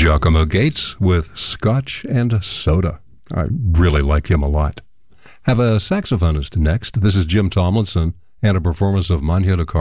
Giacomo Gates with Scotch and Soda. I really like him a lot. Have a saxophonist next. This is Jim Tomlinson and a performance of Manya Dakar.